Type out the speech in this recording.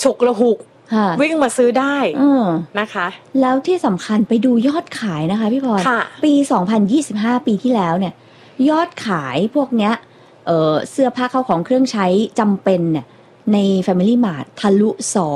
ฉุกละหุกวิ่งมาซื้อได้นะคะแล้วที่สำคัญไปดูยอดขายนะคะพี่พรปี2025ปีที่แล้วเนี่ยยอดขายพวกเนี้ยเสื้อผ้าเข้าของเครื่องใช้จำเป็นเนี่ยใน Family Mart ทะลุ